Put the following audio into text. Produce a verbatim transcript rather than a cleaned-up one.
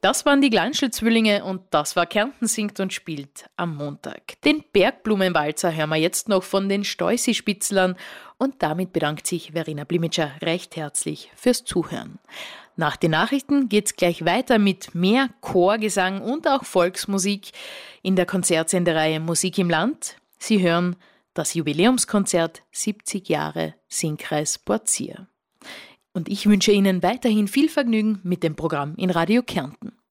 Das waren die Glanschl-Zwillinge und das war Kärnten singt und spielt am Montag. Den Bergblumenwalzer hören wir jetzt noch von den Steusi-Spitzlern und damit bedankt sich Verena Blimitscher recht herzlich fürs Zuhören. Nach den Nachrichten geht's gleich weiter mit mehr Chorgesang und auch Volksmusik in der Konzertsendereihe Musik im Land. Sie hören das Jubiläumskonzert siebzig Jahre Singkreis Porzier. Und ich wünsche Ihnen weiterhin viel Vergnügen mit dem Programm in Radio Kärnten.